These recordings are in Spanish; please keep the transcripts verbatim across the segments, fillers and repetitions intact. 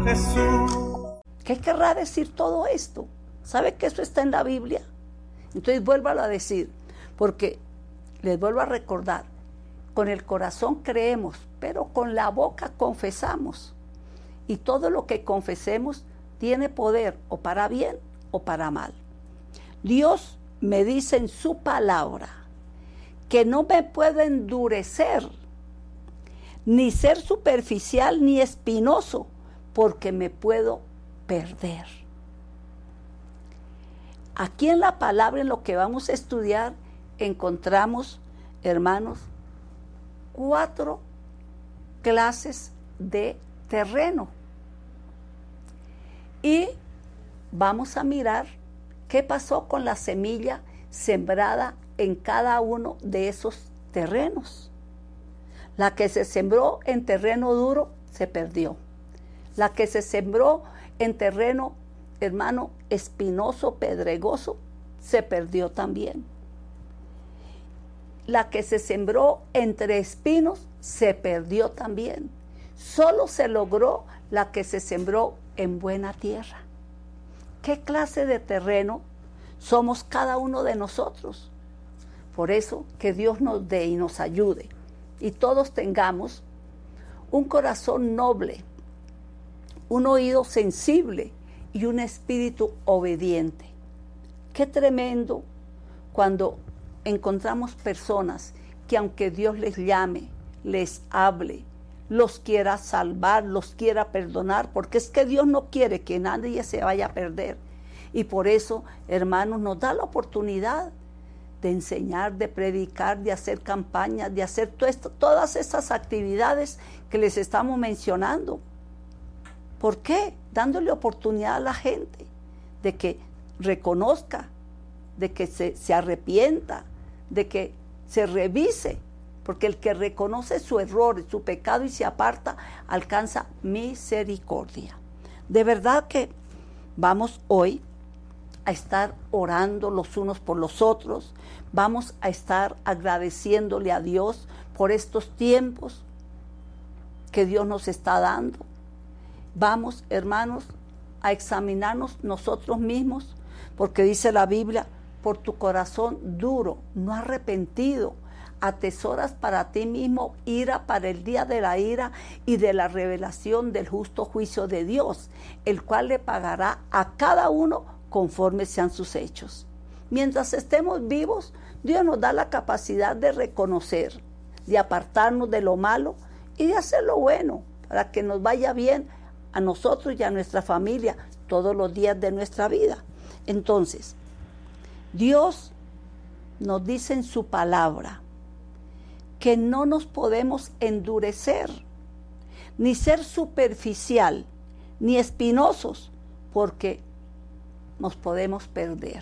Jesús. ¿Qué querrá decir todo esto? ¿Sabe que eso está en la Biblia? Entonces vuélvalo a decir, porque les vuelvo a recordar, con el corazón creemos, pero con la boca confesamos. Y todo lo que confesemos tiene poder, o para bien o para mal. Dios me dice en su palabra que no me puedo endurecer, ni ser superficial ni espinoso, porque me puedo perder. Aquí en la palabra, en lo que vamos a estudiar, encontramos, hermanos, cuatro clases de terreno. Y vamos a mirar qué pasó con la semilla sembrada en cada uno de esos terrenos. La que se sembró en terreno duro se perdió. La que se sembró en terreno, hermano, espinoso, pedregoso, se perdió también. La que se sembró entre espinos se perdió también. Solo se logró la que se sembró en buena tierra. ¿Qué clase de terreno somos cada uno de nosotros? Por eso que Dios nos dé y nos ayude y todos tengamos un corazón noble, un oído sensible y un espíritu obediente. Qué tremendo cuando encontramos personas que, aunque Dios les llame, les hable, los quiera salvar, los quiera perdonar, porque es que Dios no quiere que nadie se vaya a perder. Y por eso, hermanos, nos da la oportunidad de enseñar, de predicar, de hacer campañas, de hacer todo esto, todas esas actividades que les estamos mencionando. ¿Por qué? Dándole oportunidad a la gente de que reconozca, de que se, se arrepienta, de que se revise, porque el que reconoce su error, su pecado y se aparta, alcanza misericordia. De verdad que vamos hoy a estar orando los unos por los otros, vamos a estar agradeciéndole a Dios por estos tiempos que Dios nos está dando. Vamos, hermanos, a examinarnos nosotros mismos, porque dice la Biblia, por tu corazón duro, no arrepentido, atesoras para ti mismo ira para el día de la ira y de la revelación del justo juicio de Dios, el cual le pagará a cada uno conforme sean sus hechos. Mientras estemos vivos, Dios nos da la capacidad de reconocer, de apartarnos de lo malo y de hacer lo bueno, para que nos vaya bien a nosotros y a nuestra familia todos los días de nuestra vida. Entonces, Dios nos dice en su palabra que no nos podemos endurecer, ni ser superficial, ni espinosos, porque nos podemos perder.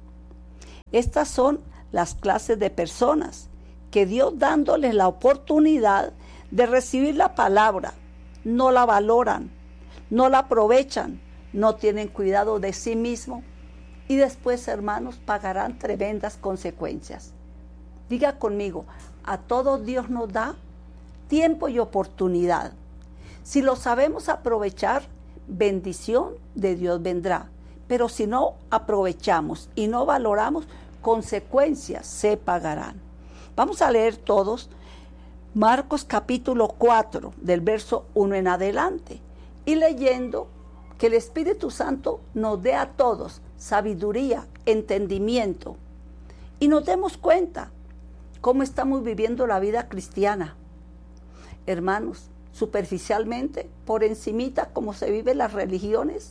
Estas son las clases de personas que Dios, dándoles la oportunidad de recibir la palabra, no la valoran, no la aprovechan, no tienen cuidado de sí mismos y después, hermanos, pagarán tremendas consecuencias. Diga conmigo, a todos Dios nos da tiempo y oportunidad. Si lo sabemos aprovechar, bendición de Dios vendrá. Pero si no aprovechamos y no valoramos, consecuencias se pagarán. Vamos a leer todos Marcos capítulo cuatro, del verso uno en adelante, y leyendo que el Espíritu Santo nos dé a todos sabiduría, entendimiento, y nos demos cuenta cómo estamos viviendo la vida cristiana. Hermanos, superficialmente, por encimita, como se viven las religiones,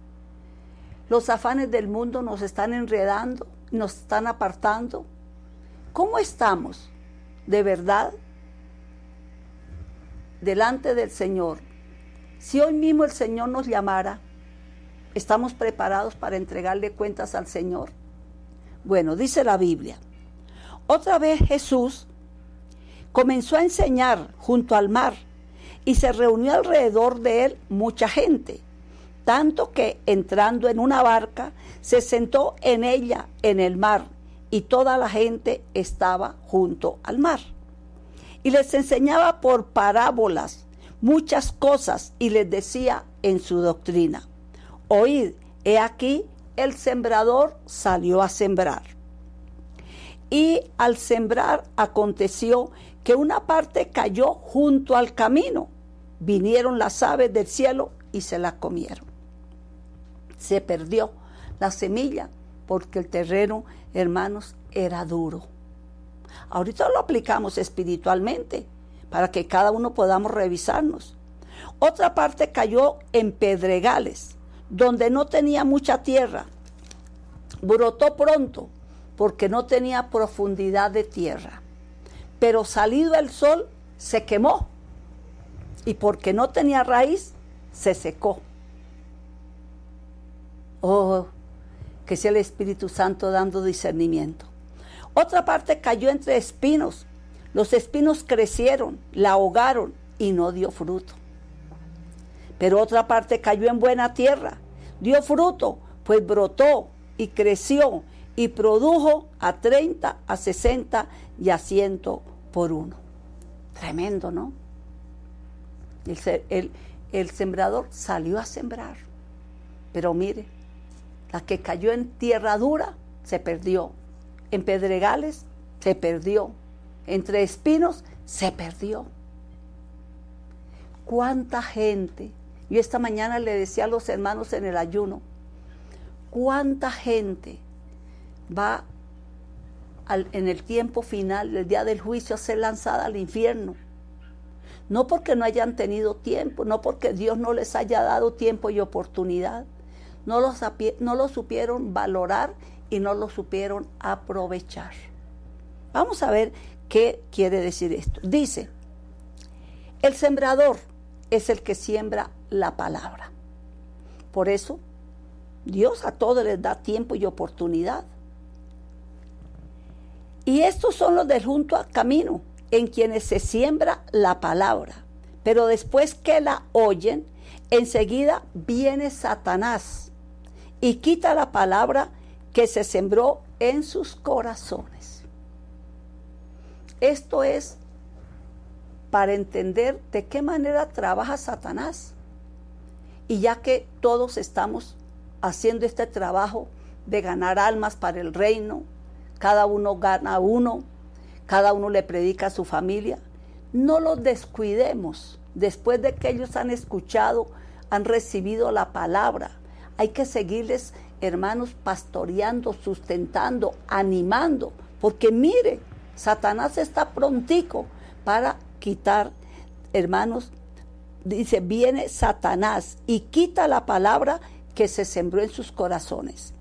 los afanes del mundo nos están enredando, nos están apartando. ¿Cómo estamos de verdad delante del Señor? Si hoy mismo el Señor nos llamara, ¿estamos preparados para entregarle cuentas al Señor? Bueno, dice la Biblia, otra vez Jesús comenzó a enseñar junto al mar y se reunió alrededor de él mucha gente, tanto que entrando en una barca se sentó en ella en el mar y toda la gente estaba junto al mar. Y les enseñaba por parábolas, muchas cosas y les decía en su doctrina: oíd, he aquí, el sembrador salió a sembrar. Y al sembrar aconteció que una parte cayó junto al camino. Vinieron las aves del cielo y se la comieron. Se perdió la semilla porque el terreno, hermanos, era duro. Ahorita lo aplicamos espiritualmente para que cada uno podamos revisarnos. Otra parte cayó en pedregales, donde no tenía mucha tierra. Brotó pronto, porque no tenía profundidad de tierra. Pero salido el sol, se quemó. Y porque no tenía raíz, se secó. Oh, que sea el Espíritu Santo dando discernimiento. Otra parte cayó entre espinos. Los espinos crecieron, la ahogaron y no dio fruto. Pero otra parte cayó en buena tierra, dio fruto, pues brotó y creció y produjo a treinta, a sesenta y a ciento por uno. Tremendo, ¿no? El, el, el sembrador salió a sembrar, pero mire, la que cayó en tierra dura se perdió, en pedregales se perdió, entre espinos se perdió. ¿Cuánta gente? Yo esta mañana le decía a los hermanos en el ayuno, ¿cuánta gente va al, en el tiempo final, el día del juicio, a ser lanzada al infierno? No porque no hayan tenido tiempo, no porque Dios no les haya dado tiempo y oportunidad, no lo, no lo supieron valorar y no lo supieron aprovechar. Vamos a ver qué quiere decir esto. Dice, el sembrador es el que siembra la palabra. Por eso, Dios a todos les da tiempo y oportunidad. Y estos son los del junto al camino, en quienes se siembra la palabra. Pero después que la oyen, enseguida viene Satanás y quita la palabra que se sembró en sus corazones. Esto es para entender de qué manera trabaja Satanás. Y ya que todos estamos haciendo este trabajo de ganar almas para el reino, cada uno gana uno, cada uno le predica a su familia, no los descuidemos. Después de que ellos han escuchado, han recibido la palabra, hay que seguirles, hermanos, pastoreando, sustentando, animando, porque mire, Satanás está prontico para quitar, hermanos, dice, viene Satanás y quita la palabra que se sembró en sus corazones.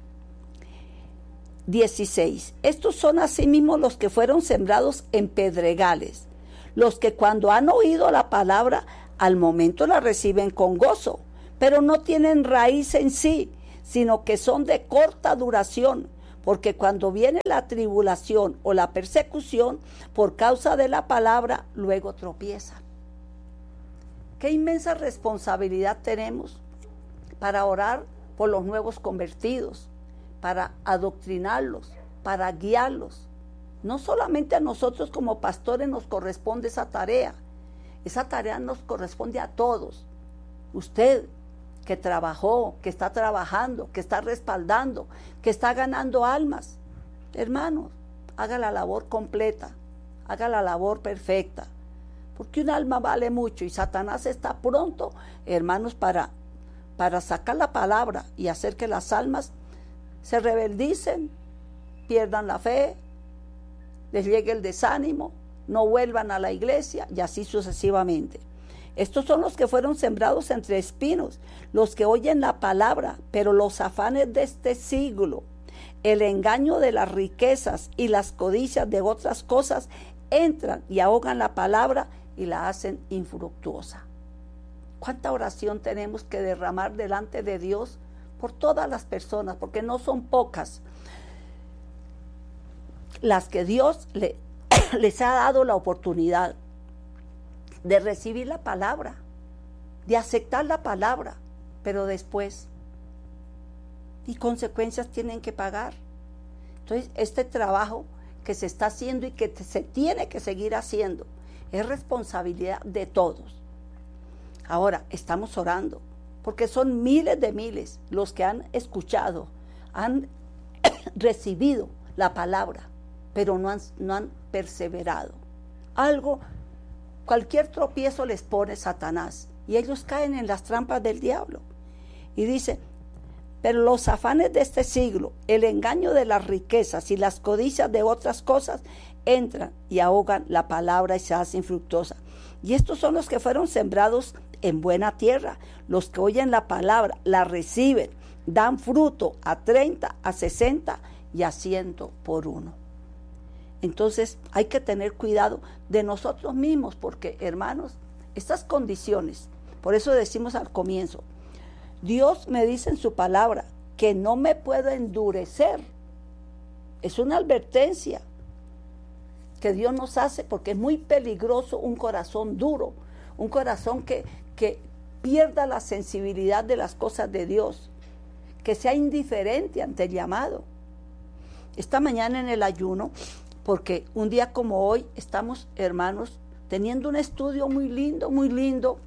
dieciséis. Estos son asimismo los que fueron sembrados en pedregales, los que cuando han oído la palabra, al momento la reciben con gozo, pero no tienen raíz en sí, sino que son de corta duración, porque cuando viene la tribulación o la persecución por causa de la palabra, luego tropiezan. Qué inmensa responsabilidad tenemos para orar por los nuevos convertidos, para adoctrinarlos, para guiarlos. No solamente a nosotros como pastores nos corresponde esa tarea, esa tarea nos corresponde a todos. Usted que trabajó, que está trabajando, que está respaldando, que está ganando almas, hermanos, haga la labor completa, haga la labor perfecta, porque un alma vale mucho y Satanás está pronto, hermanos, para, para sacar la palabra y hacer que las almas se rebeldicen, pierdan la fe, les llegue el desánimo, no vuelvan a la iglesia y así sucesivamente. Estos son los que fueron sembrados entre espinos, los que oyen la palabra, pero los afanes de este siglo, el engaño de las riquezas y las codicias de otras cosas entran y ahogan la palabra y la hacen infructuosa. ¿Cuánta oración tenemos que derramar delante de Dios por todas las personas? Porque no son pocas las que Dios le, les ha dado la oportunidad de recibir la palabra, de aceptar la palabra, pero después, y consecuencias tienen que pagar. Entonces, este trabajo que se está haciendo y que se tiene que seguir haciendo, es responsabilidad de todos. Ahora, estamos orando, porque son miles de miles los que han escuchado, han recibido la palabra, pero no han, no han perseverado. Algo, cualquier tropiezo les pone Satanás y ellos caen en las trampas del diablo. Y dice, pero los afanes de este siglo, el engaño de las riquezas y las codicias de otras cosas entran y ahogan la palabra y se hace infructuosa. Y estos son los que fueron sembrados en buena tierra, los que oyen la palabra, la reciben, dan fruto a treinta, a sesenta y a ciento por uno. Entonces hay que tener cuidado de nosotros mismos, porque, hermanos, estas condiciones, por eso decimos al comienzo, Dios me dice en su palabra que no me puedo endurecer. Es una advertencia que Dios nos hace, porque es muy peligroso un corazón duro, un corazón que, que pierda la sensibilidad de las cosas de Dios, que sea indiferente ante el llamado. Esta mañana en el ayuno, porque un día como hoy estamos, hermanos, teniendo un estudio muy lindo, muy lindo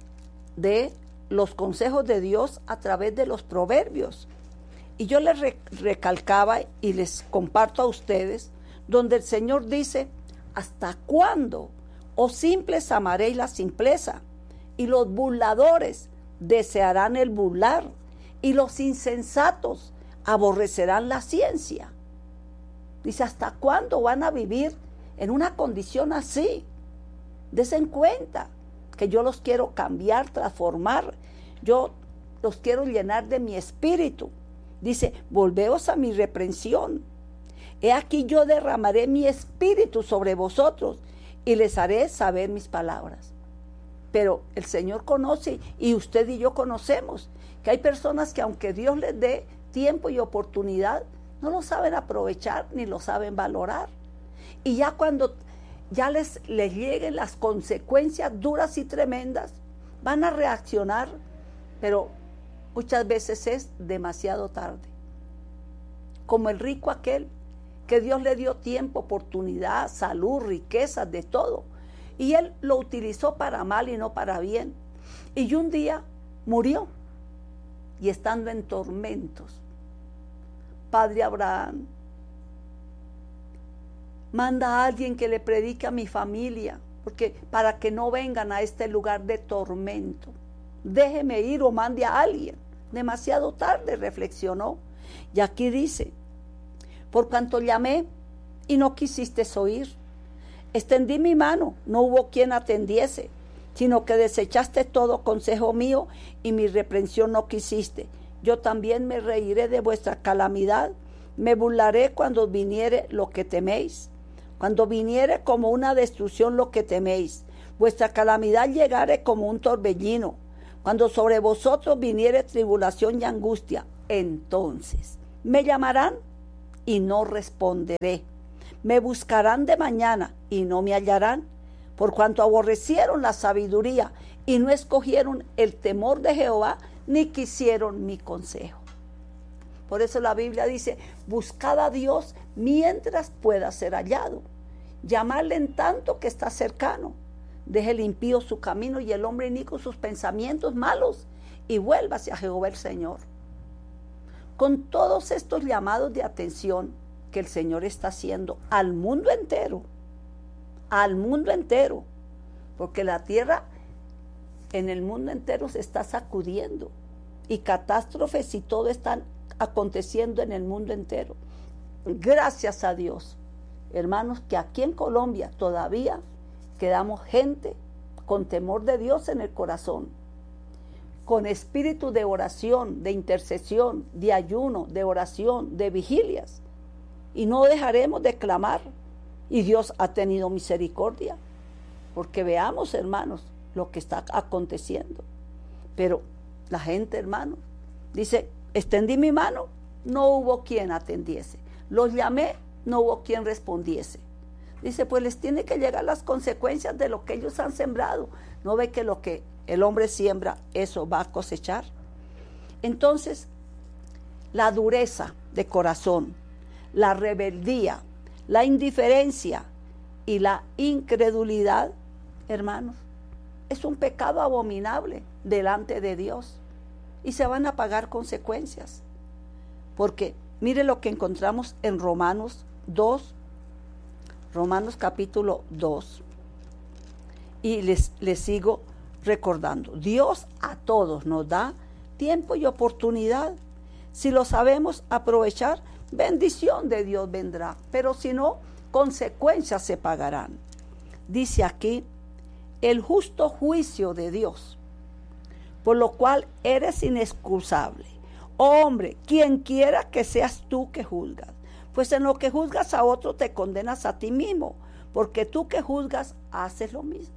de los consejos de Dios a través de los proverbios. Y yo les re- recalcaba y les comparto a ustedes, donde el Señor dice, ¿hasta cuándo, oh simples, amaréis la simpleza? Y los burladores desearán el burlar, y los insensatos aborrecerán la ciencia. Dice, ¿hasta cuándo van a vivir en una condición así? Desen cuenta que yo los quiero cambiar, transformar. Yo los quiero llenar de mi espíritu. Dice, volveos a mi reprensión. He aquí yo derramaré mi espíritu sobre vosotros y les haré saber mis palabras. Pero el Señor conoce, y usted y yo conocemos, que hay personas que aunque Dios les dé tiempo y oportunidad, no lo saben aprovechar ni lo saben valorar. Y ya cuando ya les, les lleguen las consecuencias duras y tremendas, van a reaccionar, pero muchas veces es demasiado tarde. Como el rico aquel, que Dios le dio tiempo, oportunidad, salud, riquezas, de todo. Y él lo utilizó para mal y no para bien. Y un día murió, y estando en tormentos, Padre Abraham, manda a alguien que le predique a mi familia, porque para que no vengan a este lugar de tormento. Déjeme ir o mande a alguien. Demasiado tarde, reflexionó. Y aquí dice, por cuanto llamé y no quisiste oír, extendí mi mano, no hubo quien atendiese, sino que desechaste todo consejo mío y mi reprensión no quisiste. Yo también me reiré de vuestra calamidad, me burlaré cuando viniere lo que teméis. Cuando viniere como una destrucción lo que teméis, vuestra calamidad llegare como un torbellino. Cuando sobre vosotros viniere tribulación y angustia, entonces me llamarán y no responderé. Me buscarán de mañana y no me hallarán, por cuanto aborrecieron la sabiduría y no escogieron el temor de Jehová, ni quisieron mi consejo. Por eso la Biblia dice, buscad a Dios mientras pueda ser hallado. Llamarle en tanto que está cercano. Deje el impío su camino y el hombre inicuo sus pensamientos malos, y vuélvase a Jehová el Señor. Con todos estos llamados de atención que el Señor está haciendo al mundo entero, al mundo entero, porque la tierra en el mundo entero se está sacudiendo, y catástrofes y todo están aconteciendo en el mundo entero. Gracias a Dios, hermanos, que aquí en Colombia todavía quedamos gente con temor de Dios en el corazón, con espíritu de oración, de intercesión, de ayuno, de oración, de vigilias, y no dejaremos de clamar. Y Dios ha tenido misericordia, porque veamos, hermanos, lo que está aconteciendo. Pero la gente, hermanos, dice, extendí mi mano, no hubo quien atendiese. Los llamé, no hubo quien respondiese. Dice, pues les tiene que llegar las consecuencias de lo que ellos han sembrado. ¿No ve que lo que el hombre siembra, eso va a cosechar? Entonces, la dureza de corazón, la rebeldía, la indiferencia y la incredulidad, hermanos, es un pecado abominable delante de Dios y se van a pagar consecuencias. Porque mire lo que encontramos en Romanos dos, Romanos capítulo dos. Y les, les sigo recordando. Dios a todos nos da tiempo y oportunidad. Si lo sabemos aprovechar, bendición de Dios vendrá. Pero si no, consecuencias se pagarán. Dice aquí, el justo juicio de Dios, por lo cual eres inexcusable. Oh, hombre, quien quiera que seas tú que juzgas, pues en lo que juzgas a otro te condenas a ti mismo, porque tú que juzgas haces lo mismo.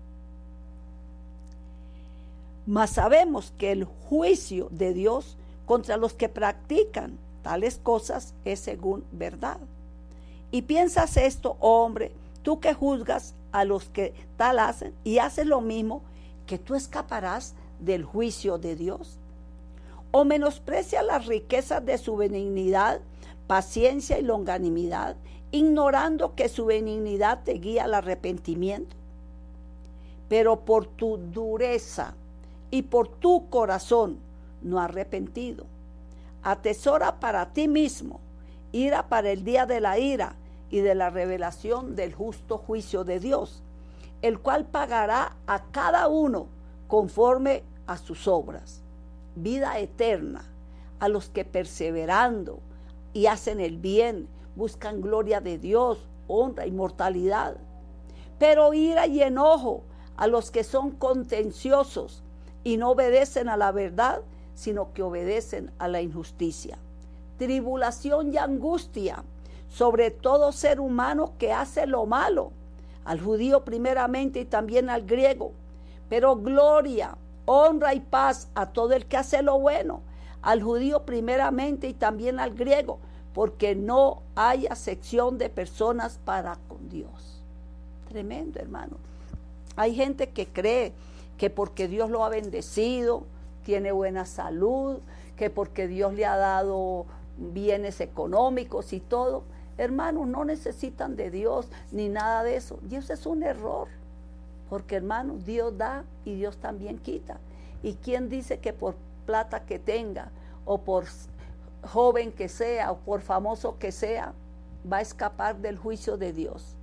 Mas sabemos que el juicio de Dios contra los que practican tales cosas es según verdad. Y piensas esto, oh hombre, tú que juzgas a los que tal hacen y haces lo mismo, que tú escaparás del juicio de Dios. O menosprecia las riquezas de su benignidad, paciencia y longanimidad, ignorando que su benignidad te guía al arrepentimiento. Pero por tu dureza y por tu corazón no arrepentido, atesora para ti mismo ira para el día de la ira y de la revelación del justo juicio de Dios, el cual pagará a cada uno conforme a sus obras. Vida eterna a los que perseverando y hacen el bien, buscan gloria de Dios, honra, inmortalidad. Pero ira y enojo a los que son contenciosos y no obedecen a la verdad, sino que obedecen a la injusticia. Tribulación y angustia sobre todo ser humano que hace lo malo, al judío primeramente y también al griego, pero gloria, honra y paz a todo el que hace lo bueno, al judío primeramente y también al griego, porque no hay acepción de personas para con Dios. Tremendo, hermano. Hay gente que cree que porque Dios lo ha bendecido, tiene buena salud, que porque Dios le ha dado bienes económicos y todo, hermanos, no necesitan de Dios ni nada de eso. Y eso es un error, porque hermanos, Dios da y Dios también quita. ¿Y quién dice que por plata que tenga, o por joven que sea, o por famoso que sea, va a escapar del juicio de Dios?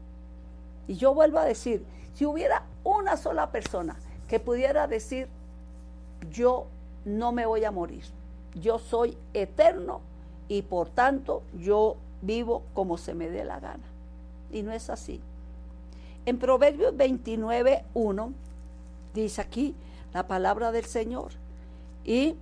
Y yo vuelvo a decir, si hubiera una sola persona que pudiera decir, yo no me voy a morir, yo soy eterno y por tanto yo vivo como se me dé la gana. Y no es así. En Proverbios veintinueve, uno, dice aquí la palabra del Señor. Y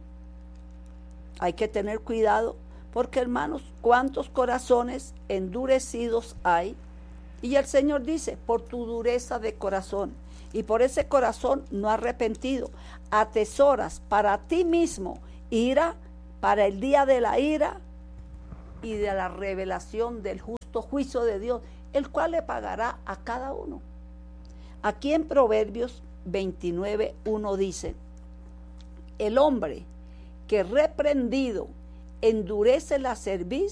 hay que tener cuidado, porque hermanos, cuántos corazones endurecidos hay. Y el Señor dice, por tu dureza de corazón y por ese corazón no arrepentido, atesoras para ti mismo ira para el día de la ira y de la revelación del justo juicio de Dios, el cual le pagará a cada uno. Aquí en Proverbios veintinueve, uno dice, el hombre que reprendido endurece la cerviz,